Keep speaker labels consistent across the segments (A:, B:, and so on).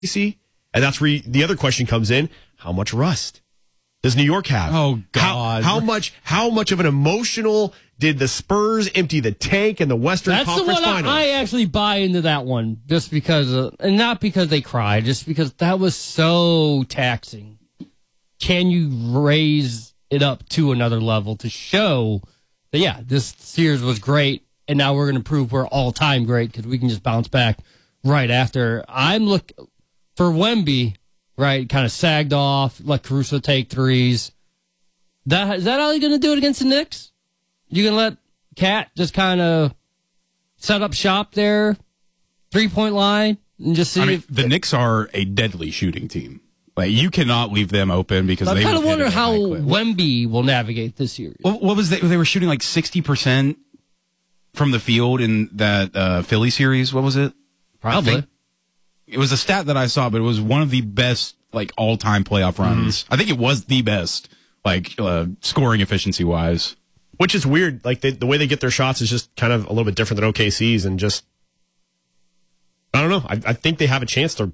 A: see? And that's where the other question comes in. How much rust does New York have?
B: Oh, God.
A: How much of an emotional did the Spurs empty the tank in the Western Conference
C: That's the one
A: Finals?
C: I actually buy into that one, just because, and not because they cried, just because that was so taxing. Can you raise it up to another level to show that, yeah, this series was great, and now we're going to prove we're all-time great because we can just bounce back right after. I'm looking for Wemby, right, kind of sagged off, let Caruso take threes. Is that how you're going to do it against the Knicks? You going to let Cat just kind of set up shop there, three-point line, and just see if
B: the Knicks are a deadly shooting team. Like, you cannot leave them open because
C: I
B: they
C: kind of
B: will hit
C: wonder
B: it at
C: how
B: high clip.
C: Wemby will navigate this series.
B: What was they were shooting like 60% from the field in that Philly series. What was it?
C: Probably.
B: It was a stat that I saw, but it was one of the best like all-time playoff runs. I think it was the best, like scoring efficiency wise.
A: Which is weird. Like the way they get their shots is just kind of a little bit different than OKC's, and just I don't know. I think they have a chance to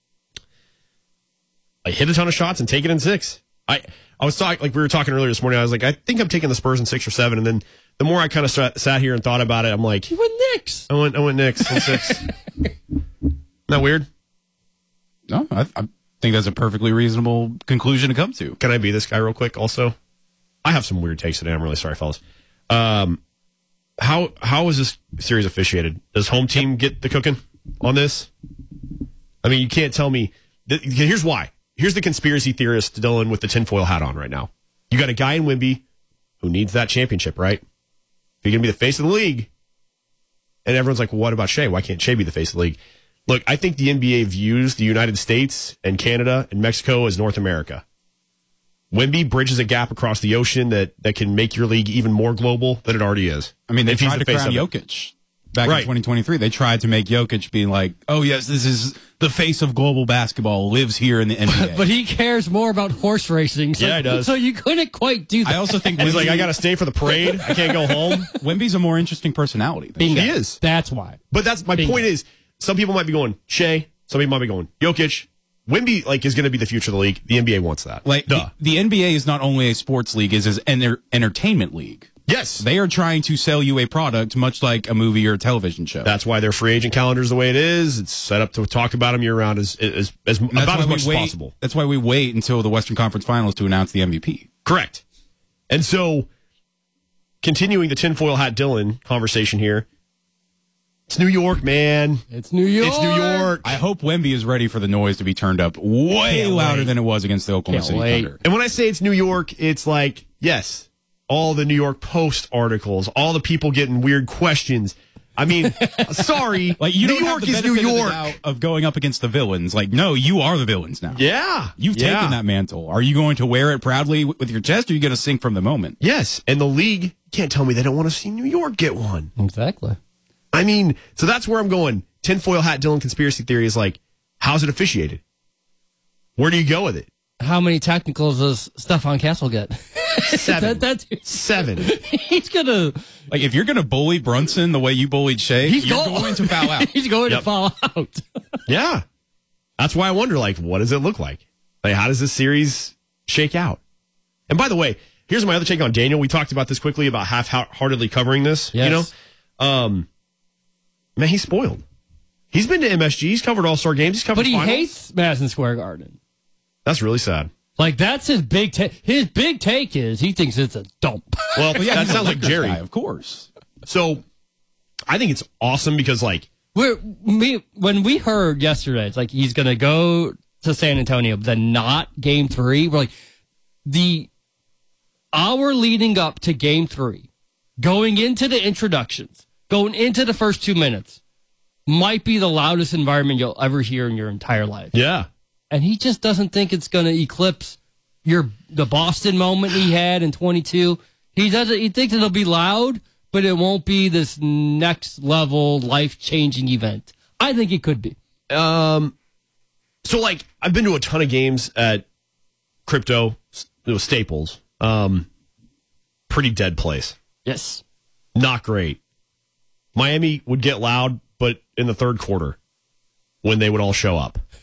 A: like hit a ton of shots and take it in 6. I was talking, like we were talking earlier this morning. I was like, I think I'm taking the Spurs in 6 or 7, and then the more I kind of sat here and thought about it, I'm like,
C: You went Knicks.
A: I went Knicks in 6. Isn't that weird?
B: No, I think that's a perfectly reasonable conclusion to come to.
A: Can I be this guy real quick? Also, I have some weird takes today. I'm really sorry, fellas. How is this series officiated? Does home team get the cooking on this? I mean, you can't tell me. Here's why. Here's the conspiracy theorist Dylan with the tinfoil hat on right now. You got a guy in Wemby who needs that championship, right? If you're going to be the face of the league, and everyone's like, well, what about Shea? Why can't Shea be the face of the league? Look, I think the NBA views the United States and Canada and Mexico as North America. Wemby bridges a gap across the ocean that can make your league even more global than it already is.
B: I mean, they
A: If he's
B: tried to
A: the face
B: crown
A: of it.
B: Jokic back
A: Right.
B: in 2023. They tried to make Jokic be like, oh, yes, this is the face of global basketball, lives here in the NBA.
C: But he cares more about horse racing. So,
A: Yeah, he does.
C: So you couldn't quite do that.
B: I also think
A: He's like, I got to stay for the parade. I can't go home.
B: Wemby's a more interesting personality. than
C: Bingo.
A: He is.
C: That's why.
A: But that's my
C: Bingo.
A: point is, some people might be going Shea, some people might be going Jokic. Wemby is going to be the future of the league. The NBA wants that.
B: Like
A: Duh.
B: the NBA is not only a sports league, it's an entertainment league.
A: Yes.
B: They are trying to sell you a product much like a movie or a television show.
A: That's why their free agent calendar is the way it is. It's set up to talk about them year round about as much as possible.
B: That's why we wait until the Western Conference Finals to announce the MVP.
A: Correct. And so, continuing the tinfoil hat Dylan conversation here, it's New York, man.
C: It's New York.
A: It's New York.
B: I hope Wemby is ready for the noise to be turned up way
C: Can't
B: louder
C: wait.
B: than it was against the Oklahoma
C: Can't
B: City
C: wait.
B: Thunder.
A: And when I say it's New York, it's like, yes, all the New York Post articles, all the people getting weird questions. I mean, sorry,
B: Like you
A: New
B: don't
A: York
B: have the
A: is New
B: benefit of the
A: York.
B: doubt of going up against the villains. Like, no, you are the villains now.
A: Yeah.
B: You've taken that mantle. Are you going to wear it proudly with your chest, or are you going to sink from the moment?
A: Yes. And the league can't tell me they don't want to see New York get one.
C: Exactly.
A: I mean, so that's where I'm going. Tinfoil hat Dylan conspiracy theory is like, how's it officiated? Where do you go with it?
C: How many technicals does Stephon Castle get?
A: 7.
C: That's
A: 7.
C: he's gonna.
B: Like, if you're going to bully Brunson the way you bullied Shea, you're
C: go-
B: going to foul out.
C: He's going
A: Yep.
C: to fall out.
A: Yeah. That's why I wonder, like, what does it look like? Like, how does this series shake out? And by the way, here's my other take on Daniel. We talked about this quickly about half-heartedly covering this.
C: Yes.
A: You know? Man, he's spoiled. He's been to MSG. He's covered All-Star games. He's covered
C: But he
A: finals.
C: hates Madison Square Garden.
A: That's really sad.
C: Like, that's his big take. His big take is he thinks it's a dump.
A: Well,
B: Well, yeah,
A: that
B: he's a
A: sounds like
B: Lakers
A: Jerry.
B: guy, of course.
A: So I think it's awesome because, like,
C: When we heard yesterday, it's like he's going to go to San Antonio, but then not Game 3. We're like, the hour leading up to Game 3, going into the introductions, going into the first 2 minutes, might be the loudest environment you'll ever hear in your entire life.
A: yeah.
C: And he just doesn't think it's going to eclipse the Boston moment he had in 22. He thinks it'll be loud, but it won't be this next level life-changing event. I think it could be.
A: So, like, I've been to a ton of games at Crypto, Staples. Pretty dead place.
C: Yes.
A: Not great. Miami would get loud, but in the third quarter when they would all show up.